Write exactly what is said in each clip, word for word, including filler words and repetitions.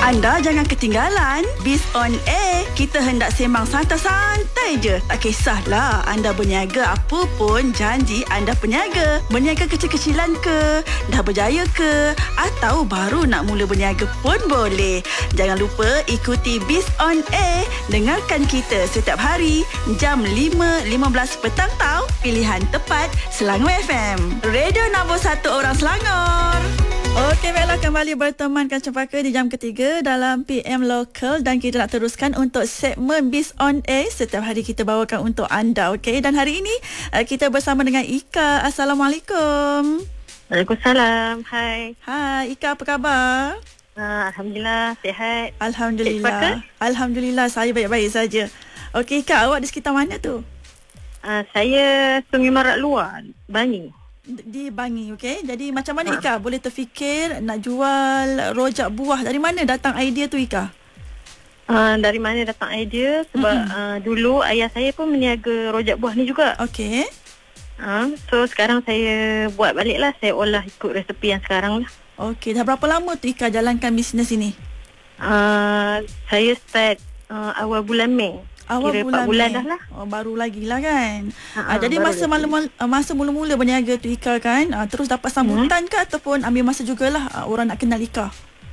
Anda jangan ketinggalan Biz on Air. Kita hendak sembang santai-santai je. Tak kisahlah anda berniaga apa pun, janji anda peniaga. Berniaga kecil-kecilan ke, dah berjaya ke, atau baru nak mula berniaga pun boleh. Jangan lupa ikuti Biz on Air. Dengarkan kita setiap hari jam lima lima belas petang tau. Pilihan tepat Selangor F M. Radio nombor satu orang Selangor. Okey, baiklah, kembali berteman Kak Cempaka di jam ketiga dalam P M Local, dan kita nak teruskan untuk segmen Biz on Air. Setiap hari kita bawakan untuk anda, okey. Dan hari ini uh, kita bersama dengan Ika. Assalamualaikum. Waalaikumsalam. Hai. Hai Ika, apa khabar? Uh, Alhamdulillah, sihat. Alhamdulillah. Alhamdulillah, saya baik-baik saja. Okey Ika, awak di sekitar mana tu? Uh, saya Sungai Marak Luar, Bangi. Di Bangi, okey. Jadi macam mana Ika boleh terfikir nak jual rojak buah? Dari mana datang idea tu Ika? Uh, dari mana datang idea? Sebab mm-hmm. uh, dulu ayah saya pun meniaga rojak buah ni juga. Okey. Uh, so sekarang saya buat balik lah. Saya olah ikut resepi yang sekarang lah. Okey. Dah berapa lama tu Ika jalankan bisnes ini? Uh, saya start uh, awal bulan Mei. Awal Kira bulan, empat bulan Mei. dah lah. Oh, baru lagi lah kan. Ha, uh, jadi masa mula-mula, masa mula-mula berniaga tu Ika kan, uh, terus dapat sambutan hmm. ke ataupun ambil masa jugalah uh, orang nak kenal Ika?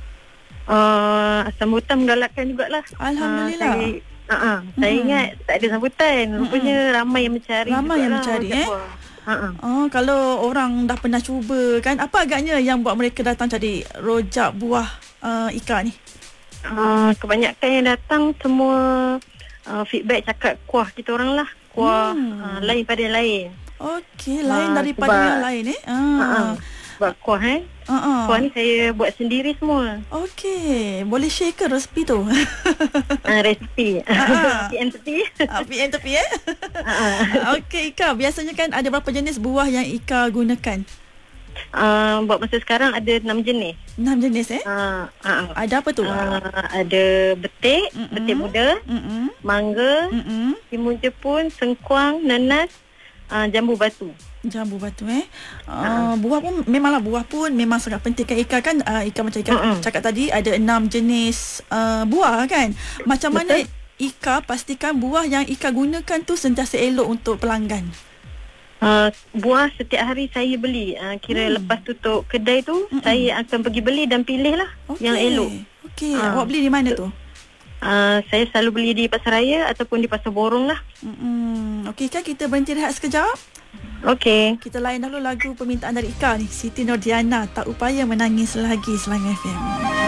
Uh, sambutan menggalakkan jugalah. Alhamdulillah. Uh, saya, uh, uh, hmm. saya ingat tak ada sambutan. Rupanya hmm. ramai yang mencari. Ramai yang mencari eh. Uh-uh. Oh, kalau orang dah pernah cuba kan, apa agaknya yang buat mereka datang cari rojak buah uh, Ika ni? Uh, kebanyakan yang datang semua Uh, feedback cakap kuah kita orang lah. Kuah hmm. uh, lain pada yang lain. Okey, lain uh, daripada sebab, yang lain eh. Ah. Uh-uh. Sebab kuah eh. Uh-uh. Kuah ni saya buat sendiri semua. Okey, boleh share ke resipi tu? uh, resipi. Uh-uh. P M tepi. uh, P M tepi eh. uh-uh. Okey Ika, biasanya kan ada berapa jenis buah yang Ika gunakan? Uh, buat masa sekarang ada enam jenis. Enam jenis eh? Uh, uh, ada apa tu? Uh, ada betik, Mm-mm. betik muda, Mm-mm. mangga, Mm-mm. timun jepun, sengkuang, nanas, uh, jambu batu. Jambu batu eh. Uh, uh. Buah pun memanglah buah pun memang sangat penting kan Ika kan. Uh, Ika macam Ika Uh-uh. cakap tadi ada enam jenis uh, buah kan. Macam Betul. mana Ika pastikan buah yang Ika gunakan tu sentiasa elok untuk pelanggan? Uh, buah setiap hari saya beli. Uh, kira hmm. lepas tutup kedai tu, Mm-mm. saya akan pergi beli dan pilih lah okay. yang elok. Okey, uh, awak beli di mana tu? Uh, saya selalu beli di Pasar Raya ataupun di Pasar Borong lah. Mm-mm. Okey Ika, kita berhenti rehat sekejap. Okey. Kita layan dahulu lagu permintaan dari Ika ni, Siti Nordiana, Tak Upaya Menangis Lagi, Selangor F M.